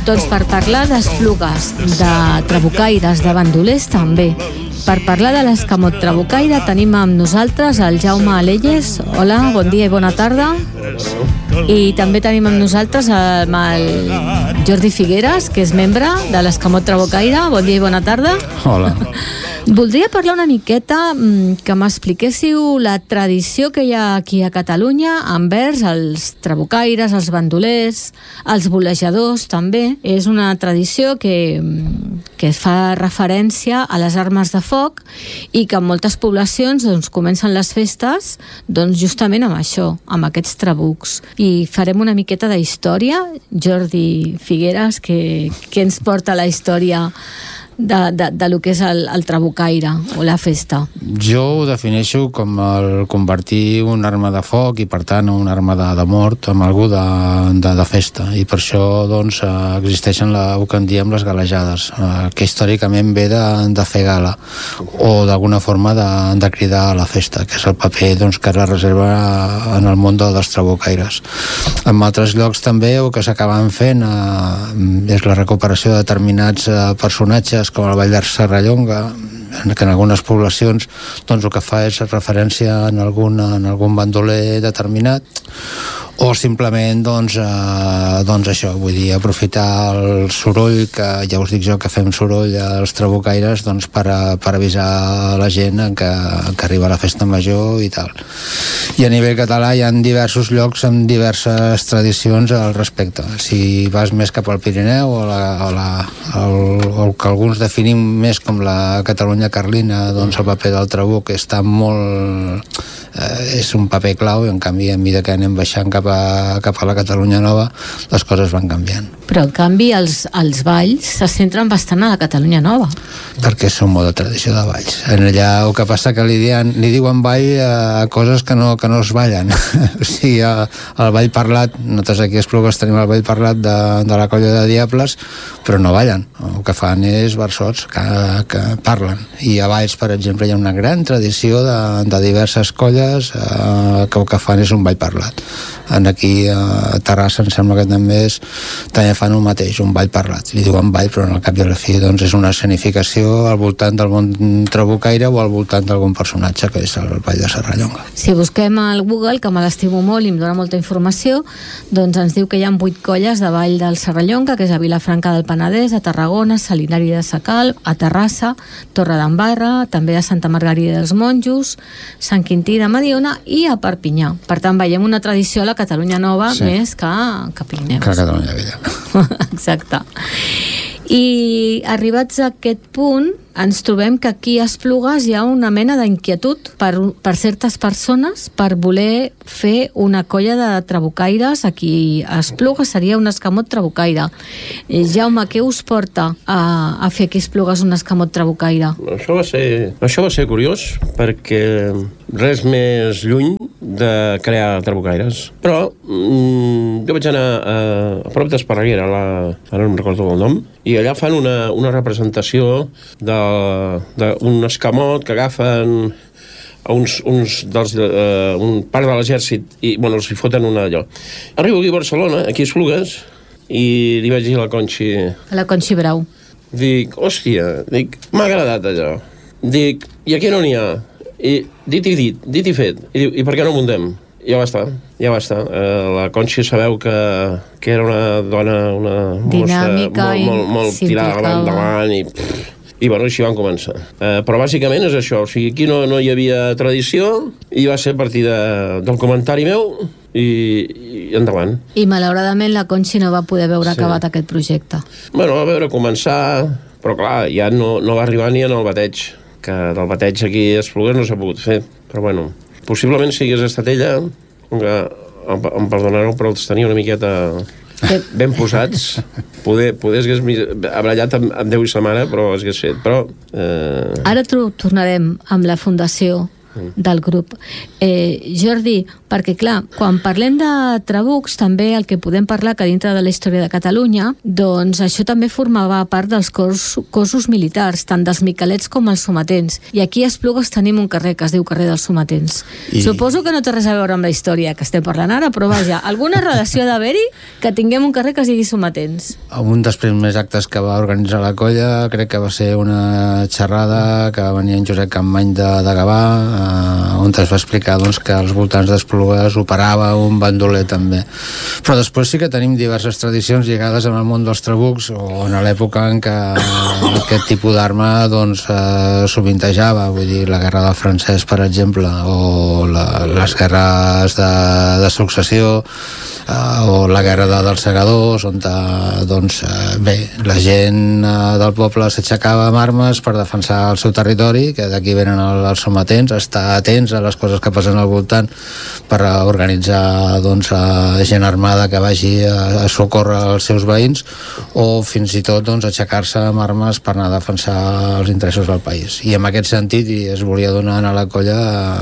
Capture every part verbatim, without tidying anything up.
Doncs per parlar d'esplugues, de trabucaires, de bandolers també. Per parlar de l'escamot trabucaire tenim amb nosaltres el Jaume Alelles. Hola, bon dia i bona tarda. I també tenim amb nosaltres el, el Jordi Figueres, que és membre de l'escamot trabucaire. Bon dia i bona tarda. Hola. Voldria parlar una miqueta, que m'expliquéssiu la tradició que hi ha aquí a Catalunya envers els trabucaires, els bandolers, els volejadors també. És una tradició que, que fa referència a les armes de foc i que en moltes poblacions doncs, comencen les festes doncs, justament amb això, amb aquests trabucs. I farem una miqueta de història. Jordi Figueres, que, que ens porta la història de, de, de lo que és el, el trabucaire o la festa? Jo ho defineixo com el convertir una arma de foc i per tant una arma de, de mort amb algú de, de, de festa, i per això doncs existeixen la, el que en diem les galejades, eh, que històricament ve de, de fer gala o d'alguna forma de, de cridar a la festa, que és el paper doncs, que es reserva en el món dels trabucaires. En altres llocs també el que s'acaben fent eh, és la recuperació de determinats eh, personatges com el Ball de Serrallonga, que en algunes poblacions doncs, el que fa és referència en algun, en algun bandoler determinat, o simplement doncs, eh, doncs això, vull dir, aprofitar el soroll, que ja us dic jo que fem soroll als trabucaires doncs, per, a, per avisar la gent que, que arriba a la festa major i tal. I a nivell català hi ha diversos llocs amb diverses tradicions al respecte. Si vas més cap al Pirineu o, la, o, la, el, o el que alguns definim més com la Catalunya carlina, doncs el paper del trabuc està molt... Eh, és un paper clau, i en canvi a mesura que anem baixant cap a, cap a la Catalunya nova les coses van canviant. Però en canvi els, els balls se centren bastant a la Catalunya nova, perquè és un mode de tradició de balls. En allà el que passa que li diuen, li diuen ball a coses que no, que no es ballen. O sigui, el ball parlat, nosaltres aquí a Esplugues tenim el ball parlat de, de la colla de Diables, però no ballen. El que fan és versots que, que parlen. I a Valls, per exemple, hi ha una gran tradició de, de diverses colles eh, que el que fan és un ball parlat. En aquí a Terrassa em sembla que també és, també fan el mateix, un ball parlat. Li diuen ball, però en el cap i a la fi doncs, és una escenificació al voltant del món trabucaire o al voltant d'algun personatge, que és el Ball de Serrallonga. Si busquem al Google, que me l'estimo molt i em dona molta informació, doncs ens diu que hi ha vuit colles de Ball del Serrallonga, que és a Vilafranca del Penedès, a Tarragona, Salinari de Sacalm, a Terrassa, Torredembarra, també a Santa Margarida dels Monjos, Sant Quintí de Mediona i a Perpinyà. Per tant, veiem una tradició a la Catalunya Nova, sí, més que, que Pirineus. Que a Catalunya Vella. Exacte. I arribats a aquest punt ens trobem que aquí a Esplugues hi ha una mena d'inquietud per, per certes persones per voler fer una colla de trabucaires. Aquí a Esplugues seria un escamot trabucaire. Eh, Jaume, què us porta a, a fer aquí a Esplugues un escamot trabucaire? Això va ser, això va ser curiós, perquè res més lluny de crear trabucaires. Però mm, jo vaig anar a, a prop d'Esparreguera, la, ara no em recordo el nom, i allà fan una, una representació d'un escamot que agafen a uns, uns dels, uh, un part de l'exèrcit i bueno, els hi foten una allò. Arribo aquí a Barcelona, aquí a Esplugues, i li vaig dir a la Conxi... A la Conxi Brau. Dic, hòstia, dic, m'ha agradat allò. Dic, i aquí no n'hi ha? I dit i dit, dit i fet. I diu, i per què no muntem? Ja va estar, ja va estar. Uh, la Conxi sabeu que, que era una dona, una dinàmica molt, molt, molt tirada endavant i, i bueno, així van començar. Uh, però bàsicament és això, o sigui, aquí no, no hi havia tradició i va ser a partir de, del comentari meu i, i endavant. I malauradament la Conxi no va poder veure sí. acabat aquest projecte. Bueno, a veure, començar, però clar, ja no, no va arribar ni en el bateig, que del bateig aquí a Esplugues no s'ha pogut fer, però bueno... Possiblement si hagués estat ella, que, em perdonareu, però els tenia una miqueta ben posats. Poder, poder hagués abrallat amb, amb Déu i sa mare, però hagués fet. Però, eh... Ara tornarem amb la Fundació mm. del grup. Eh, Jordi, perquè clar, quan parlem de trabucs, també el que podem parlar que dintre de la història de Catalunya, doncs això també formava part dels cos, cossos militars, tant dels miquelets com els sometents. I aquí a Esplugues tenim un carrer que es diu carrer dels sometents. I... Suposo que no té res a veure amb la història que estem parlant ara, però vaja, alguna relació d'haver-hi que tinguem un carrer que es digui sometents. Un dels primers actes que va organitzar la colla crec que va ser una xerrada que va venir en Josep Campmany de, de Gavà, eh, on es va explicar doncs, que als voltants d'Esplugues operava un bandoler també. Però després sí que tenim diverses tradicions lligades amb el món dels trabucs, o en l'època en què aquest tipus d'arma doncs, eh, sovintejava, vull dir, la guerra del francès, per exemple, o la, les guerres de, de successió, eh, o la guerra de, dels segadors, on eh, doncs, eh, bé, la gent eh, del poble s'aixecava amb armes per defensar el seu territori, que d'aquí venen els sometents, estar atents a les coses que passen al voltant per organitzar doncs, gent armada que vagi a, a socórrer els seus veïns, o fins i tot doncs, aixecar-se amb armes per anar a defensar els interessos del país. I en aquest sentit, i es volia donar a la colla,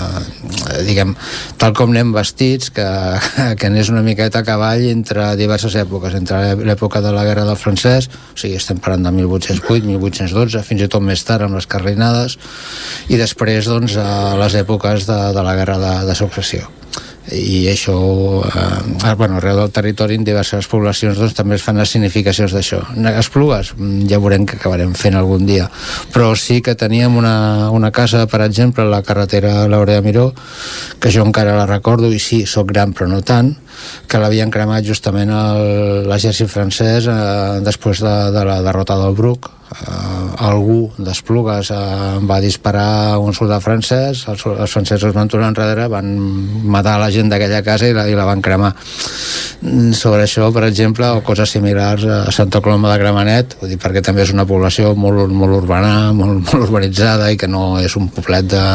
eh, diguem, tal com anem vestits, que, que n'és una miqueta a cavall entre diverses èpoques, entre l'època de la guerra del francès, o sigui, estem parlant de mil vuit-cents vuit, mil vuit-cents dotze, fins i tot més tard amb les carlinades, i després doncs, a les èpoques de, de la guerra de, de successió. I això, eh, bueno, arreu del territori, en diverses poblacions, doncs, també es fan les significacions d'això. Esplugues, ja veurem que acabarem fent algun dia, però sí que teníem una, una casa, per exemple, a la carretera Laurea Miró, que jo encara la recordo, i sí, soc gran però no tant, que l'havien cremat justament l'exèrcit francès eh, després de, de la derrota del Bruc. Uh, algú d'Esplugues uh, va disparar a un soldat francès, els, els francesos van tornar enrere, van matar la gent d'aquella casa i la, i la van cremar. Sobre això, per exemple, o coses similars a Santa Coloma de Gramenet, vull dir, perquè també és una població molt, molt urbana, molt, molt urbanitzada, i que no és un poblet de...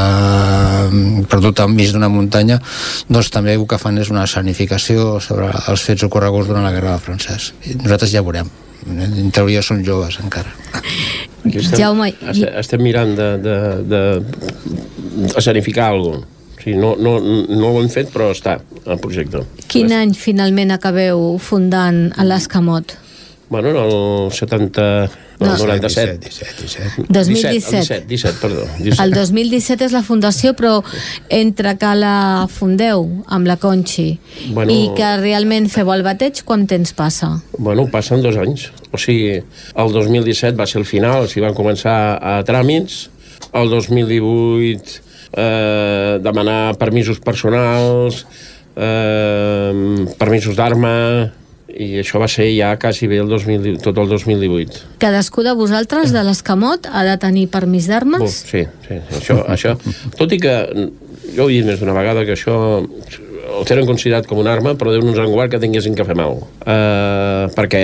perdut enmig d'una muntanya, doncs també el que fan és una escenificació sobre els fets ocorreguts durant la guerra del francès. I nosaltres ja veurem. En teoria són joves encara. Aquí estem, Jaume, i... estem mirant de, de, de escenificar alguna cosa. O sigui, no, no, no ho hem fet, però està al projecte. Quin any finalment acabeu fundant a l'Escamot? Bueno, en el setanta... No, no, noranta-set. disset, disset. dos mil disset. disset, disset, perdó. disset. El dos mil disset és la fundació, però entre que la fundeu amb la Conxi bueno, i que realment feu el bateig, quant temps passa? Bueno, passen dos anys. O sigui, el dos mil disset va ser el final, s'hi van començar a tràmits. El dos mil divuit eh, demanar permisos personals, eh, permisos d'arma... I això va ser ja quasi bé el dos mil, tot el dos mil divuit. Cadascú de vosaltres, de l'Escamot, ha de tenir permís d'armes? Oh, sí, sí, això, això. Tot i que, jo ho he dit més d'una vegada, que això ho tenen considerat com una arma, però Déu-nos en guard que tinguessin que fer mal. Uh, perquè...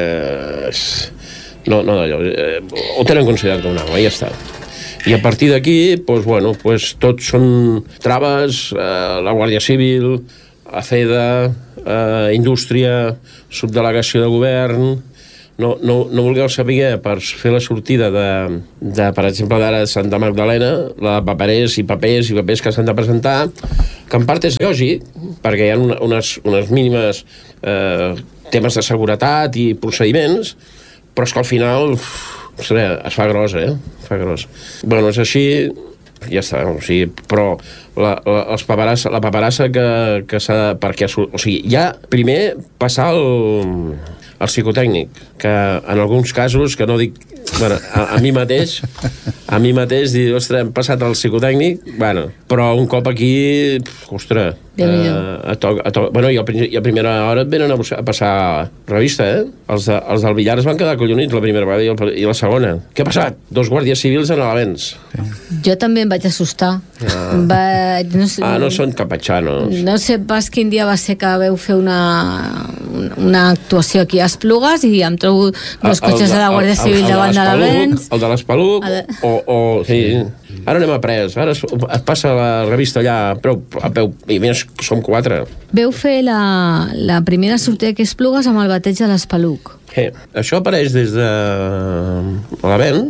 No, no, allò, uh, ho tenen considerat com una arma, i ja està. I a partir d'aquí, doncs, bueno, doncs, tots són traves, uh, la Guàrdia Civil, ACEDA, eh, Indústria, subdelegació de govern. No, no, no vulgueu saber per fer la sortida de, de per exemple, d'ara de Santa Magdalena, la de paperers i papers i papers que s'han de presentar, que en part és lògic, perquè hi ha una, unes, unes mínimes eh, temes de seguretat i procediments, però és que al final uf, ostres, es fa gros, eh? Es fa gros. Bueno, és així... ja està, o sigui, però la, la, els paperassa, la paperassa que, que s'ha de... Perquè, o sigui, ja primer passar el, el psicotècnic, que en alguns casos, que no dic... Bueno, a, a mi mateix, a mi mateix dir, ostres, hem passat el psicotècnic, bueno, però un cop aquí, ostres, eh, a to, a to, bueno, i a, i a primera hora et venen a, a passar revista, eh? Els, de, els del billar es van quedar collonits la primera vegada i, el, i la segona. Què ha passat? Dos guàrdies civils en l'Alavens. Sí. Jo també em vaig assustar. Ah, vaig, no sé, ah no són capatxanos. No sé pas quin dia va ser que veu fer una, una actuació aquí a Esplugues i em trobo dos cotxes de la Guàrdia Civil davant de l'Alavens. El de l'Espaluc, o, o sí, ara anem a pres, ara es, es passa la revista allà a peu, a peu, i més som quatre. Veu fer la, la primera sortida aquí a Esplugues amb el bateig de l'Espaluc. Sí, això apareix des de l'Alavens,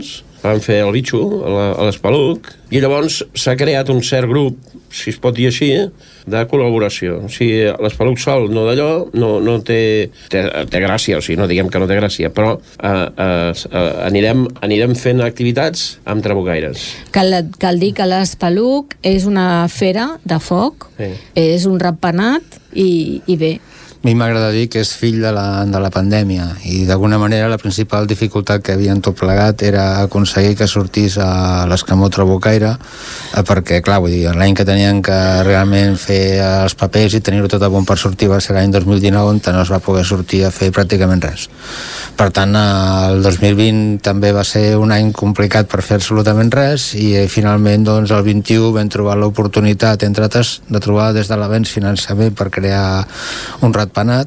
van fer el bitxo a l'Espaluc, i llavors s'ha creat un cert grup, si es pot dir així, de col·laboració. O sigui, l'Espaluc sol no d'allò, no, no té, té, té gràcia, o sigui, no diguem que no té gràcia, però eh, eh, eh, anirem, anirem fent activitats amb trabucaires. Cal, cal dir que l'Espaluc és una fera de foc, sí. És un ratpenat i, i bé, A mi m'agrada dir que és fill de la, de la pandèmia i d'alguna manera la principal dificultat que havien tot plegat era aconseguir que sortís a l'escamó trabucaire, perquè clar, vull dir, l'any que tenien que realment fer els papers i tenir-ho tot a punt per sortir va ser l'any dos mil dinou, on no es va poder sortir a fer pràcticament res. Per tant, el dos mil vint també va ser un any complicat per fer absolutament res i eh, finalment doncs, el vint-i-u vam trobar l'oportunitat, entre altres, de trobar des de l'avenç finançament per crear un ratpenat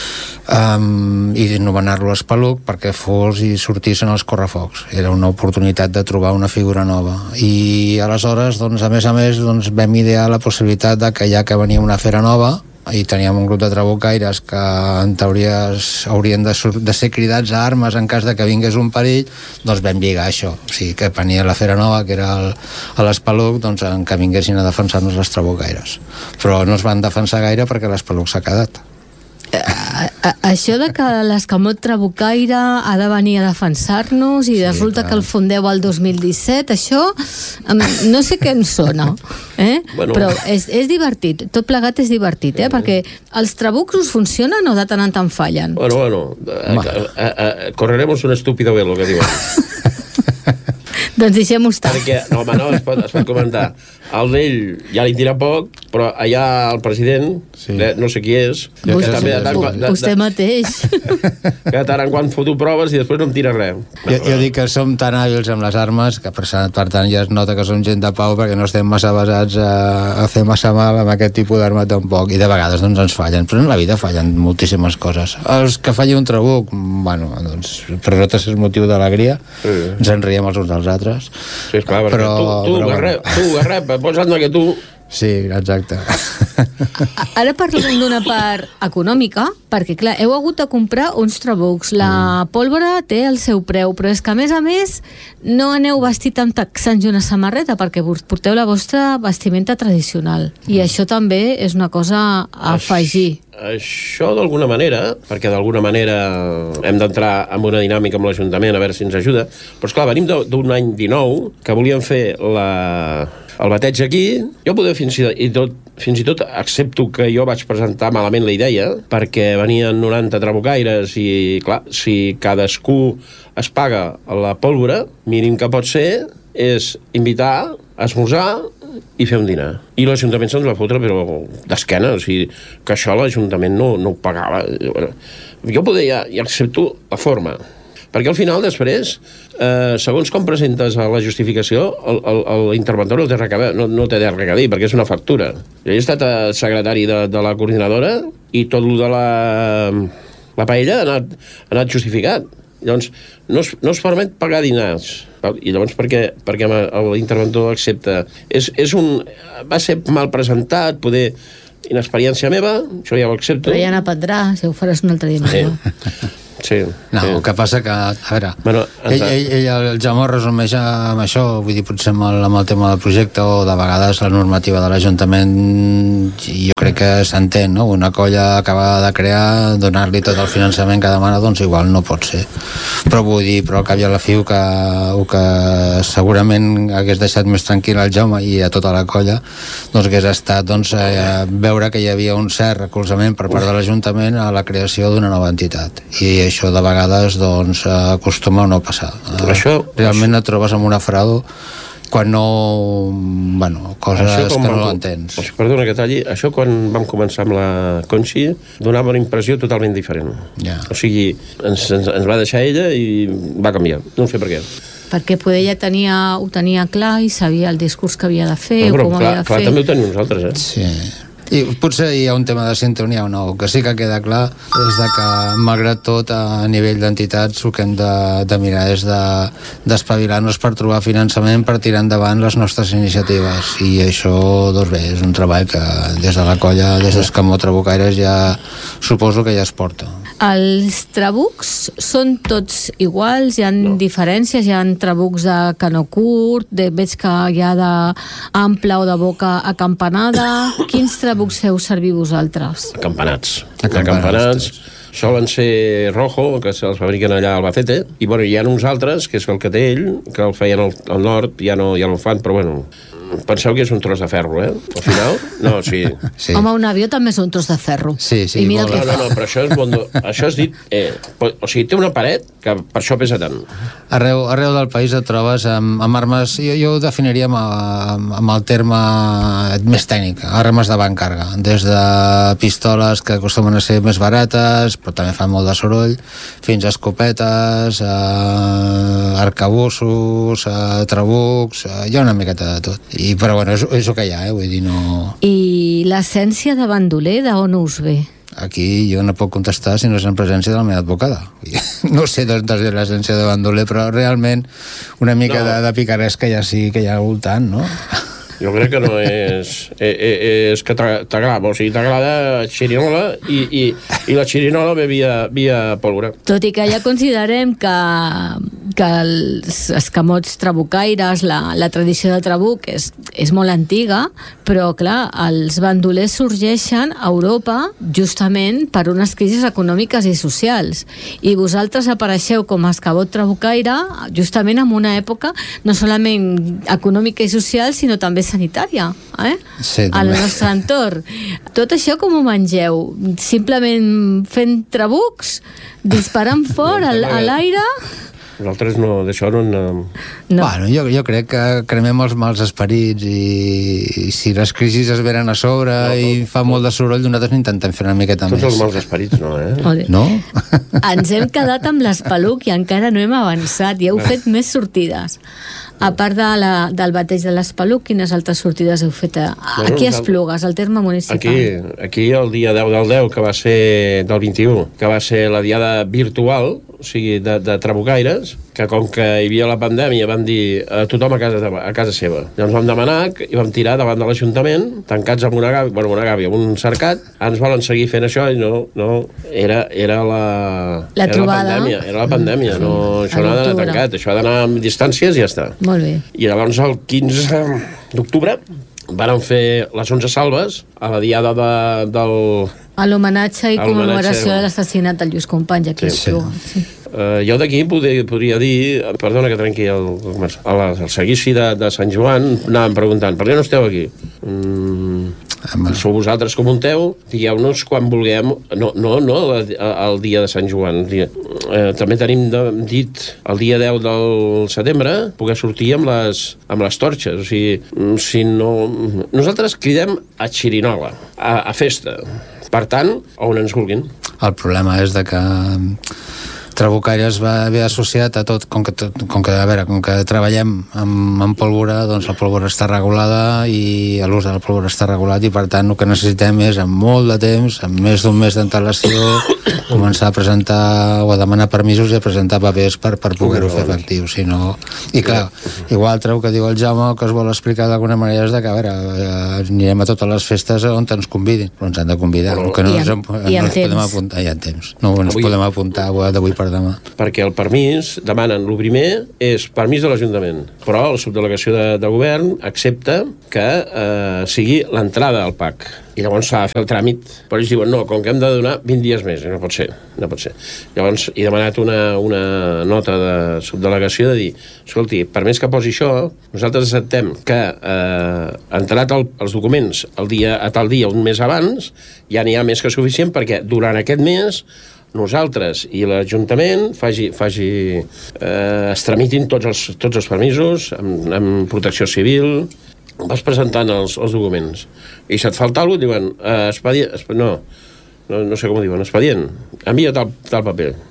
um, i anomenar-lo Espaluc perquè fos i sortís en els correfocs. Era una oportunitat de trobar una figura nova. I aleshores, doncs, a més a més, doncs, vam idear la possibilitat de que ja que venia una fera nova i teníem un grup de trabucaires que en teoria haurien de, de ser cridats a armes en cas de que vingués un perill, doncs vam lligar això. O sigui, que venia la fera nova, que era el, l'Espaluc, doncs en que vinguessin a defensar-nos les trabucaires. Però no es van defensar gaire perquè l'Espaluc s'ha quedat. A, a, això de que l'escamot trabucaire ha de venir a defensar-nos i sí, resulta clar. Que el fondeu el dos mil disset, això no sé què em sona, eh? Bueno. Però és, és divertit, tot plegat és divertit, eh? Perquè els trabucs us funcionen o de tant en tant fallen? Bueno, bueno, a, a, a, correremos un estúpido velo, que diuen. Doncs deixem-ho estar. Perquè, no, home, no, es pot, es pot comentar. El d'ell ja li tira poc, però allà el president, sí. no sé qui és, vostè, també de tant, de, de, vostè mateix. Que de tant en quant foto proves i després no em tira res. Jo, jo dic que som tan hàbils amb les armes que per, per tant ja es nota que som gent de pau perquè no estem massa basats a, a fer massa mal amb aquest tipus d'arma tampoc, i de vegades doncs ens fallen, però en la vida fallen moltíssimes coses. Els que falli un trabuc, bueno, doncs per nosaltres és motiu d'alegria, sí. Ens en riem els uns dels altres. Sí, esclar, però tu, tu, però, garrep, bueno. tu, garrep, posa't-me que tu... Sí, exacte. Ara parlem d'una part econòmica, perquè clar, heu hagut de comprar uns trabucs. La mm. pólvora té el seu preu, però és que a més a més no aneu vestit amb texans i una samarreta, perquè porteu la vostra vestimenta tradicional. I això també és una cosa a afegir. Això d'alguna manera, perquè d'alguna manera hem d'entrar en una dinàmica amb l'Ajuntament a veure si ens ajuda, però esclar, venim d'un any dinou que volíem fer la... el bateig aquí. Jo poder fins i tot fins i tot accepto que jo vaig presentar malament la idea, perquè venien noranta trabucaires i, clar, si cadascú es paga la pólvora, mínim que pot ser és invitar, esmorzar i fer un dinar. I l'Ajuntament se'ns va fotre, però d'esquena, o sigui, que això l'Ajuntament no, no ho pagava. Jo poder ja, ja accepto la forma, perquè al final, després, eh, segons com presentes a la justificació, l'interventor no té res a, no, no té res a dir, perquè és una factura. Jo he estat secretari de, de la coordinadora i tot el de la, la paella ha anat, ha anat justificat. Llavors, no es, no es permet pagar dinars. I llavors, per què, per què l'interventor accepta? És, és un, va ser mal presentat, poder... Inexperiència meva, això ja ho accepto. Però ja n'aprendrà, si ho faràs una altra dimensió. Sí. Sí, no, sí. El que passa que, a veure, bueno, ell, ell, ell, el Jaume resumeix amb això, vull dir, potser amb el, amb el tema del projecte o de vegades la normativa de l'Ajuntament, jo crec que s'entén, no? Una colla acabada de crear, donar-li tot el finançament que demana, doncs igual no pot ser. Però vull dir, però al cap i a la fi que, que segurament hagués deixat més tranquil al Jaume i a tota la colla, doncs hagués estat doncs, eh, veure que hi havia un cert recolzament per part de l'Ajuntament a la creació d'una nova entitat. I això de vegades doncs acostuma a no passar. Això, realment això... et trobes amb una frau quan no... bueno, coses que no l'entens. Perdona que talli, això quan vam començar amb la Conxi donava una impressió totalment diferent. Ja. O sigui, ens, ens, ens va deixar ella i va canviar. No sé per què. Perquè poder ella tenia, ho tenia clar i sabia el discurs que havia de fer, no, però, o com clar, havia de clar, fer. També ho tenim nosaltres, eh? Sí. I potser hi ha un tema de sintonia o no, el que sí que queda clar és de que, malgrat tot, a nivell d'entitats el que hem de, de mirar és de, d'espavilar-nos per trobar finançament per tirar endavant les nostres iniciatives, i això, doncs bé, és un treball que des de la colla, des d'Escamó Trabucaires, ja suposo que ja es porta. Els trabucs són tots iguals? Hi ha no. diferències? Hi ha trabucs de canó curt, de, veig que hi ha d'ample o de boca acampanada. Quins trabucs feu servir vosaltres? Acampanats. Acampanats. Acampanats. Solen ser rojo, que se'ls fabriquen allà a Albacete, i bueno, hi ha uns altres, que és el que té ell, que el feien al, al nord, ja no, ja no el fan, però bueno, penseu que és un tros de ferro, eh? Al final, no, sí. sí. Home, un avió també és un tros de ferro. Sí, sí. I mira no, el que no, no, no, però això és, bondo, això és dit... Eh, o sigui, té una paret que per això pesa tant. Arreu, arreu del país et trobes amb, amb armes, jo, jo ho definiria amb, amb, amb el terme més tècnic, armes de bancàrrega, des de pistoles que acostumen a ser més barates, però també fan molt de soroll, fins a escopetes, a arcabussos, a trabucs, a, hi ha una miqueta de tot. I, però bueno, és, és el que hi ha, eh? Vull dir, no... I l'essència de bandoler, d'on us ve? Aquí jo no puc contestar si no és en presència de la meva advocada. No sé d'on és l'essència de bandoler, però realment una mica no. de, de picaresca ja sí que hi ha al voltant, no? Jo crec que no és... Eh, eh, és que t'agrada, o sigui, t'agrada xirinola i, i, i la xirinola ve via, via pólvora. Tot i que ja considerem que, que els escamots trabucaires, la, la tradició de trabuc és, és molt antiga, però clar, els bandolers sorgeixen a Europa justament per unes crisis econòmiques i socials. I vosaltres apareixeu com a escamot trabucaire justament en una època no solament econòmica i social, sinó també sanitària, eh? Sí, al nostre entorn. Tot això com ho mengeu? Simplement fent trabucs? Disparant fort a l'aire? Nosaltres no, d'això no... no. Bueno, jo, jo crec que cremem els mals esperits i, i si les crisis es venen a sobre no, tot, i fa tot. molt de soroll, nosaltres intentem fer una miqueta Tots més. Tots els mals esperits no, eh? Olé. No? Ens hem quedat amb l'espeluc i encara no hem avançat i heu fet més sortides. A part de la, del bateig de l'espeluc, quines altres sortides heu fet a, bueno, aquí a Esplugues, al terme municipal? Aquí, aquí el dia deu del deu, que va ser del vint-i-u, que va ser la diada virtual, o sigui, de, de trabucaires, que com que hi havia la pandèmia van dir a tothom a casa, a casa seva. Llavors vam demanar i vam tirar davant de l'Ajuntament, tancats amb una gàbia, bueno, una gàbia, amb un cercat, ens volen seguir fent això i no, no, era, era la... La era trobada. La pandèmia, era la pandèmia, no, això no ha d'anar tancat, això ha d'anar amb distàncies i ja està. Molt bé. I llavors el quinze d'octubre varen fer les onze salves a la diada de, del... A l'homenatge i commemoració de l'assassinat del Lluís Companys aquí sí, a Esplugues. Sí. Uh, jo d'aquí podria, podria dir, perdona que trenqui el, el, el, el seguici de, de Sant Joan, anàvem preguntant, per què no esteu aquí? Mm, sou vosaltres que munteu, digueu-nos quan vulguem, no, no, no el, el dia de Sant Joan, el dia, uh, també tenim de, dit el dia deu del setembre poder sortir amb les, amb les torxes, o sigui, si no... Nosaltres cridem a xirinola, a, a festa, per tant, on ens vulguin. El problema és de que Trabucaires va haver associat a tot, com que, com que, a veure, com que treballem amb, amb pólvora, doncs la pólvora està regulada i l'ús de la pólvora està regulat i per tant el que necessitem és amb molt de temps, amb més d'un mes d'antelació, començar a presentar o a demanar permisos i a presentar papers per, per poder-ho fer efectiu, si no... I clar, igual treu que diu el Jaume, que es vol explicar d'alguna manera és de que, a veure, anirem a totes les festes on ens convidin, però ens han de convidar, però, que no I ens, en, no i en ens podem apuntar, ja en temps, no ens avui, podem apuntar d'avui per demà. Perquè el permís, demanen, el primer és permís de l'Ajuntament, però la subdelegació de, de govern accepta que eh, sigui l'entrada al P A C. I llavors s'ha de fer el tràmit, però ells diuen no, com que hem de donar vint dies més, no pot ser, no pot ser. Llavors he demanat una, una nota de subdelegació de dir, escolti, per més que posi això, nosaltres acceptem que eh, entrat el, els documents el dia, a tal dia, un mes abans, ja n'hi ha més que suficient perquè durant aquest mes nosaltres i l'Ajuntament faci, faci, eh, es tramitin tots els, tots els permisos amb, amb protecció civil, vas presentant els, els documents i se't falta alguna cosa, diuen eh, expedient, no, no, no sé com ho diuen, expedient, envia tal, tal paper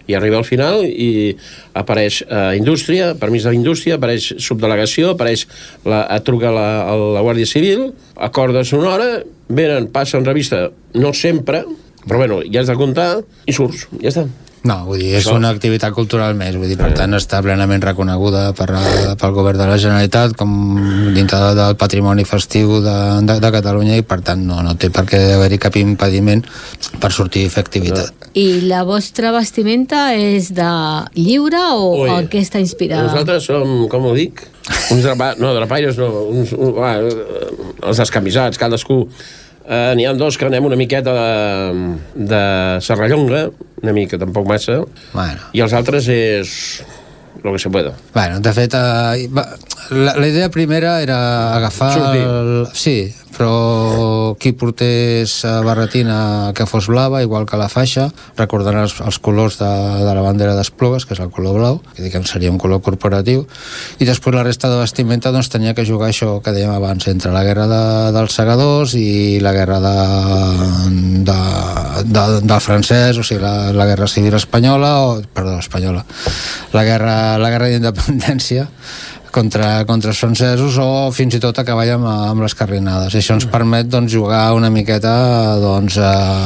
i arriba al final i apareix eh, indústria, permís de la indústria, apareix subdelegació, apareix la, et truca la, la Guàrdia Civil, acorda sonora, venen, passen revista, no sempre, però bueno, ja has de comptar i surts, ja està. No, vull dir, és Això. una activitat cultural més, vull dir, per tant està plenament reconeguda per, pel govern de la Generalitat com dintre del patrimoni festiu de, de, de Catalunya i per tant no, no té per què haver-hi cap impediment per sortir i fer activitat. No. I la vostra vestimenta és de lliure o Ui, en què està inspirada? Nosaltres som, com ho dic, uns drapa, no, drapaires no, uns, un, va, els descamisats, cadascú. Uh, n'hi ha dos que anem una miqueta de, de serrallonga, una mica, tampoc massa, bueno. I els altres és lo que se pueda. Bueno, de fet, uh, la, la idea primera era agafar... El, sí, però qui portés barretina que fos blava, igual que la faixa, recordant els, els colors de, de la bandera d'Esplugues, que és el color blau, que diguem seria un color corporatiu, i després la resta de vestimenta doncs tenia que jugar això que dèiem abans, entre la guerra de, dels segadors i la guerra de, de, de, del francès, o sigui, la, la guerra civil espanyola, o, perdó, espanyola, la guerra, la guerra d'independència, contra, contra els francesos o fins i tot acabar amb, amb les carrinades. I això ens permet doncs, jugar una miqueta doncs,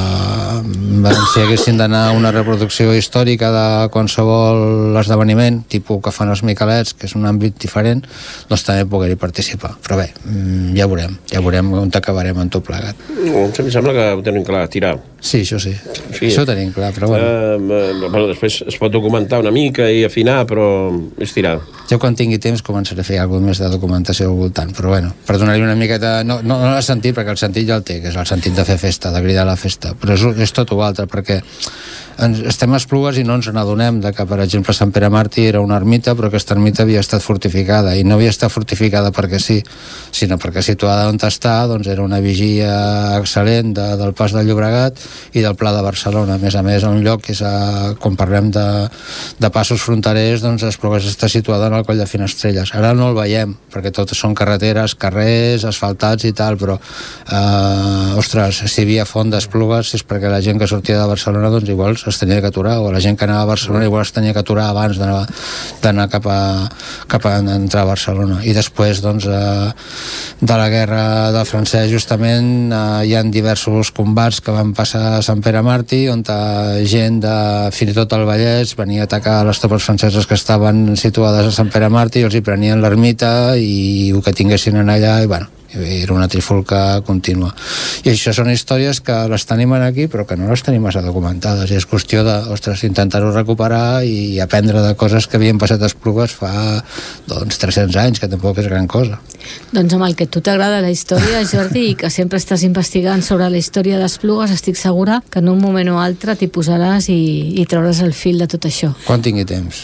eh, si haguessin d'anar a una reproducció històrica de qualsevol esdeveniment, tipus que fan els Miquelets, que és un àmbit diferent, doncs també poder-hi participar. Però bé, ja veurem, ja veurem on acabarem en tot plegat. No, em sembla que ho tenim clar, tirar. Sí, això sí, sí. Això ho tenim clar, però bueno. Uh, bueno. Després es pot documentar una mica i afinar, però és tirar. Jo quan tingui temps començaré a fer alguna més de documentació al voltant, però bueno, per donar-hi una miqueta, no, no, no el sentit, perquè el sentit ja el té, que és el sentit de fer festa, de cridar a la festa, però és, és tot o altre, perquè ens, estem a Esplugues i no ens n'adonem de que, per exemple, Sant Pere Màrtir era una ermita, però aquesta ermita havia estat fortificada, i no havia estat fortificada perquè sí, sinó perquè situada on està, doncs era una vigia excel·lent de, del Pas del Llobregat i del Pla de Barcelona. A més a més, un lloc que és, a, quan parlem de, de passos fronterers, doncs Esplugues està situada en el Coll de Finestrelles. Ara no el veiem, perquè totes són carreteres, carrers, asfaltats i tal, però eh, ostres, si hi havia font d'Esplugues és perquè la gent que sortia de Barcelona doncs igual es tenia que aturar, o la gent que anava a Barcelona igual es tenia que aturar abans d'anar cap a, cap a entrar a Barcelona. I després doncs eh, de la guerra del francès justament eh, hi ha diversos combats que van passar a Sant Pere Màrtir, on gent de fins i tot el Vallès venia a atacar les tropes franceses que estaven situades a Sant Pere Màrtir i els hi prenien l'ermita i el que tinguessin en allà, i bueno, era una trifulca contínua. I això són històries que les tenim aquí però que no les tenim massa documentades, i és qüestió de, ostres, intentar-ho recuperar i aprendre de coses que havien passat a Esplugues fa doncs tres-cents anys, que tampoc és gran cosa. Doncs amb el que a tu t'agrada la història, Jordi, i que sempre estàs investigant sobre la història d'Esplugues, estic segura que en un moment o altre t'hi posaràs i, i trauràs el fil de tot això. Quan tingui temps.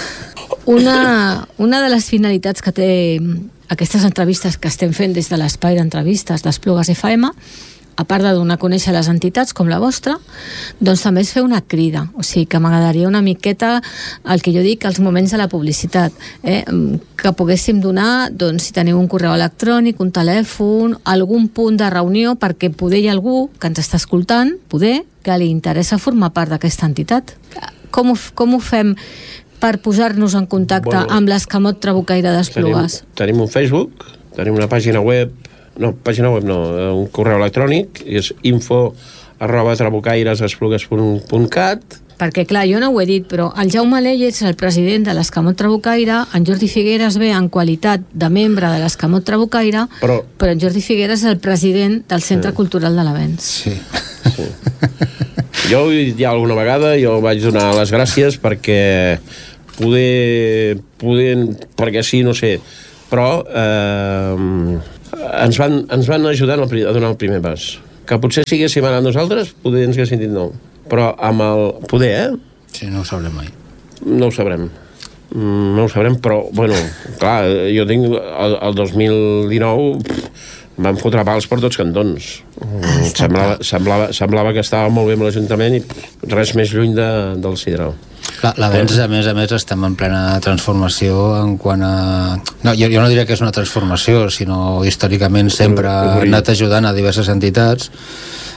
Una, una de les finalitats que té aquestes entrevistes que estem fent des de l'espai d'entrevistes d'Esplugues F M, a part de donar a conèixer les entitats com la vostra, doncs també és fer una crida. O sigui, que m'agradaria una miqueta el que jo dic, els moments de la publicitat, eh? Que poguéssim donar, doncs, si teniu un correu electrònic, un telèfon, algun punt de reunió, perquè poder hi ha algú que ens està escoltant, poder, que li interessa formar part d'aquesta entitat. Com ho, com ho fem per posar-nos en contacte bueno, amb l'Escamot Trabucaire d'Esplugues? Tenim, tenim un Facebook, tenim una pàgina web, no, pàgina web no, un correu electrònic, és info arroba trabucairesesplugues punt cat. Perquè, clar, jo no ho he dit, però el Jaume Ley és el president de l'Escamot Trabucaire, en Jordi Figueres ve en qualitat de membre de l'Escamot Trabucaire, però, però en Jordi Figueres és el president del Centre sí. Cultural de l'Avenç. Sí. sí. Jo ja alguna vegada jo vaig donar les gràcies perquè poder, poder perquè sí, no sé, però eh, ens, van, ens van ajudar a donar el primer pas. Que potser si haguéssim anat nosaltres, poder ens haguéssim dit no. Però amb el poder, eh? Sí, no ho sabrem mai. No ho sabrem. No ho sabrem, però, bueno, clar, jo tinc el, el dos mil dinou... Pff, van fotre pals per tots cantons. Ah, semblava, semblava, semblava que estava molt bé amb l'Ajuntament i res més lluny de, del Sidral. L'Avenç, a més a més, estem en plena transformació en quant a... No, jo, jo no diria que és una transformació, sinó històricament sempre ha anat ajudant a diverses entitats.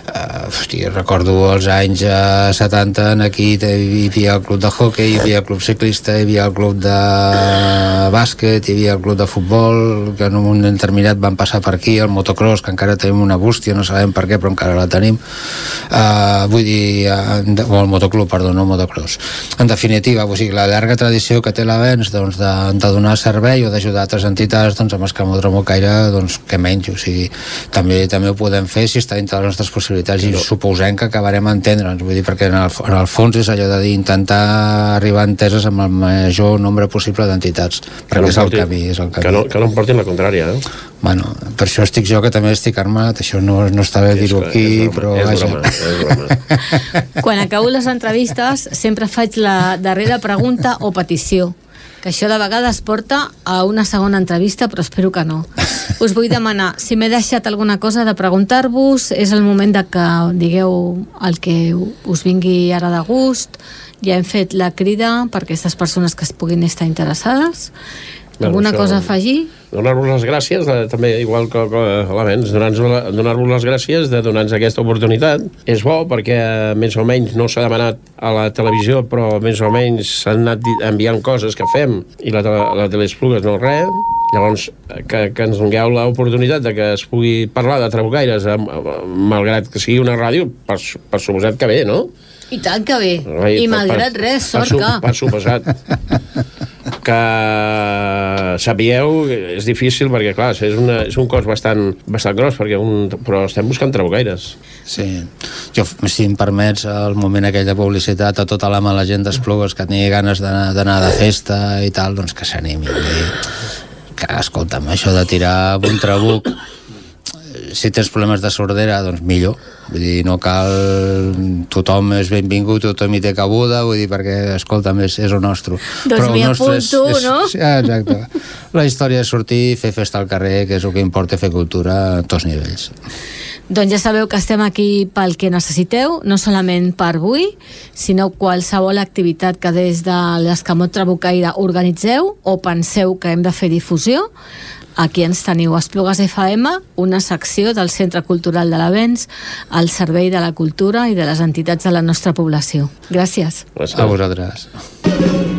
Uh, hosti, recordo els anys uh, setanta, aquí hi havia el club de hoquei, hi havia el club ciclista, hi havia el club de bàsquet, hi havia el club de futbol, que en un moment determinat van passar per aquí, el motocross, que encara tenim una bústia, no sabem per què, però encara la tenim. Uh, vull dir, uh, o el motoclub, perdó, no el motocross. En definitiva, o sigui, la llarga tradició que té l'Avenç, doncs, de, de donar servei o d'ajudar altres entitats, doncs, amb Escamó Trabucaire, doncs, que menys, o sigui, també, també ho podem fer si està dintre les nostres possibilitats i suposem que acabarem a entendre'ns, vull dir, perquè en el, en el fons és allò de dir, intentar arribar a enteses amb el major nombre possible d'entitats, perquè no és, porti, el camí, és el camí. Que no, que no em portin la contrària, eh? Bueno, per això estic jo, que també estic armat, això no, no està bé dir-ho aquí, broma, però és vaja. Broma, és broma. Quan acabo les entrevistes sempre faig la darrera pregunta o petició, que això de vegades porta a una segona entrevista, però espero que no. Us vull demanar, si m'he deixat alguna cosa de preguntar-vos, és el moment de que digueu el que us vingui ara de gust. Ja hem fet la crida per aquestes persones que es puguin estar interessades. Alguna cosa a afegir? Donar-vos les gràcies, de, també igual que, que l'Avenç, donar-vos les gràcies de donar-nos aquesta oportunitat. És bo perquè més o menys no s'ha demanat a la televisió, però més o menys s'han anat enviant coses que fem i la, la Teleesplugues no res. Llavors, que, que ens dongueu l'oportunitat de que es pugui parlar de trabucaires, malgrat que sigui una ràdio, per, per suposat que bé, no? I tant que bé. I, I malgrat per, res, sort que... Per suposat. Que sabíeu, és difícil perquè, clar, és, una, és un cos bastant, bastant gros, perquè un, però estem buscant trabucaires. Sí. Jo, si em permets, el moment aquell de publicitat a tota la mala gent d'Esplugues que tingui ganes d'anar de festa i tal, doncs que s'animi. Que, escolta'm, això de tirar un trabuc, si tens problemes de sordera, doncs millor. Vull dir, no cal... Tothom és benvingut, tothom hi té cabuda, vull dir, perquè, escolta'm, és, és el nostre. Doncs m'hi apunto, és, no? És, exacte. La història és sortir, fer festa al carrer, que és el que importa, fer cultura a tots nivells. Doncs ja sabeu que estem aquí pel que necessiteu, no solament per avui, sinó qualsevol activitat que des de l'Escamot Trabucaire organitzeu o penseu que hem de fer difusió. Aquí ens teniu, Esplugues F M, una secció del Centre Cultural de l'Avenç al servei de la cultura i de les entitats de la nostra població. Gràcies. A vosaltres.